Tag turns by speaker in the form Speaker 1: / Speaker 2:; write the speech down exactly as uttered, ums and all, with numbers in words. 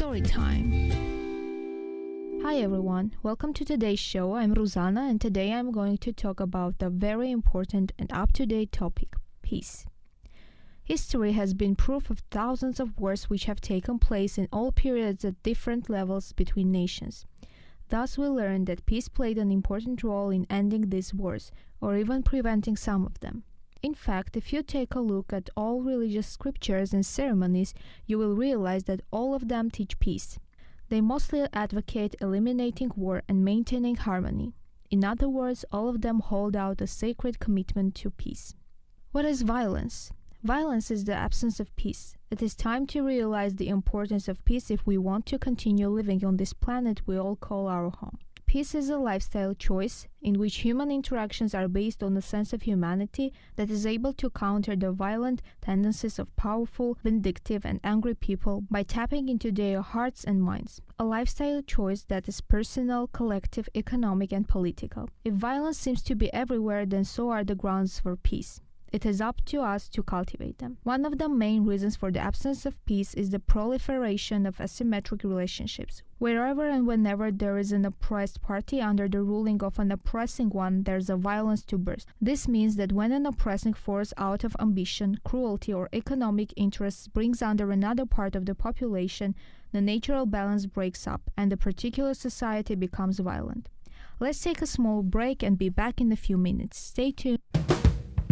Speaker 1: Story time. Hi everyone, welcome to today's show. I'm Ruzana and today I'm going to talk about a very important and up-to-date topic, peace. History has been proof of thousands of wars which have taken place in all periods at different levels between nations. Thus we learn that peace played an important role in ending these wars, or even preventing some of them. In fact, if you take a look at all religious scriptures and ceremonies, you will realize that all of them teach peace. They mostly advocate eliminating war and maintaining harmony. In other words, all of them hold out a sacred commitment to peace. What is violence? Violence is the absence of peace. It is time to realize the importance of peace if we want to continue living on this planet we all call our home. Peace is a lifestyle choice in which human interactions are based on a sense of humanity that is able to counter the violent tendencies of powerful, vindictive, and angry people by tapping into their hearts and minds. A lifestyle choice that is personal, collective, economic, and political. If violence seems to be everywhere, then so are the grounds for peace. It is up to us to cultivate them. One of the main reasons for the absence of peace is the proliferation of asymmetric relationships. Wherever and whenever there is an oppressed party under the ruling of an oppressing one, there is a violence to burst. This means that when an oppressing force out of ambition, cruelty, or economic interests brings under another part of the population, the natural balance breaks up and the particular society becomes violent. Let's take a small break and be back in a few minutes. Stay tuned.